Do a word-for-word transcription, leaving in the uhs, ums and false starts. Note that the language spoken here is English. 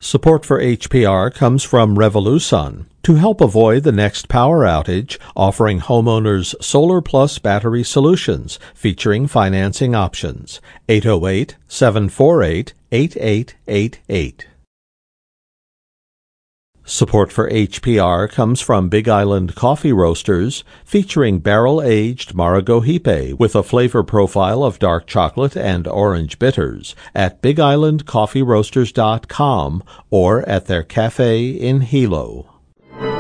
Support for H P R comes from Revolusun. To help avoid the next power outage, offering homeowners Solar Plus battery solutions featuring financing options. eight oh eight, seven four eight, eight eight eight eight. Support for H P R comes from Big Island Coffee Roasters, featuring barrel-aged Maragohipe with a flavor profile of dark chocolate and orange bitters at big island coffee roasters dot com or at their cafe in Hilo.